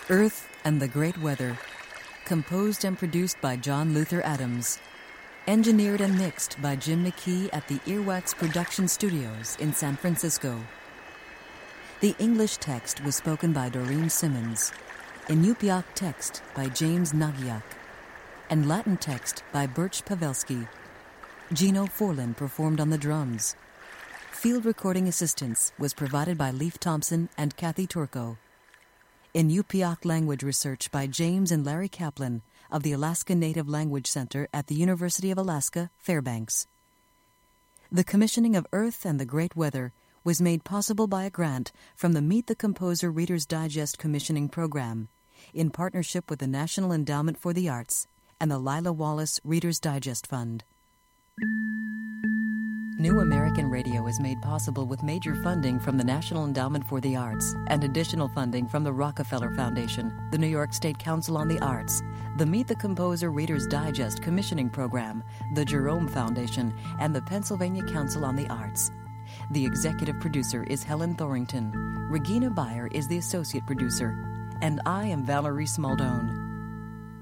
Earth and the Great Weather, composed and produced by John Luther Adams, engineered and mixed by Jim McKee at the Earwax Production Studios in San Francisco. The English text was spoken by Doreen Simmons, Inupiaq text by James Nagiak, and Latin text by Birch Pavelski. Gino Forlin performed on the drums. Field recording assistance was provided by Leif Thompson and Kathy Turco. Inupiaq language research by James and Larry Kaplan of the Alaska Native Language Center at the University of Alaska, Fairbanks. The commissioning of Earth and the Great Weather was made possible by a grant from the Meet the Composer Reader's Digest Commissioning Program in partnership with the National Endowment for the Arts and the Lila Wallace Reader's Digest Fund. New American Radio is made possible with major funding from the National Endowment for the Arts and additional funding from the Rockefeller Foundation, the New York State Council on the Arts, the Meet the Composer Reader's Digest Commissioning Program, the Jerome Foundation, and the Pennsylvania Council on the Arts. The executive producer is Helen Thorington. Regina Beyer is the associate producer. And I am Valerie Smaldone.